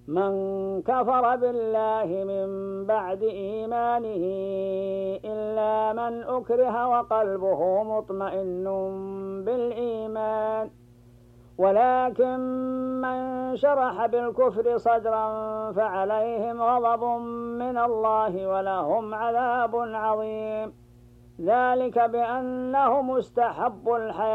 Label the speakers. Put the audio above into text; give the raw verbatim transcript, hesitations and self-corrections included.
Speaker 1: من كفر بالله من بعد إيمانه إلا من أكره وقلبه مطمئن بالإيمان ولكن من شرح بالكفر صدرا فعليهم غضب من الله ولهم عذاب عظيم ذلك بأنهم استحبوا الحياة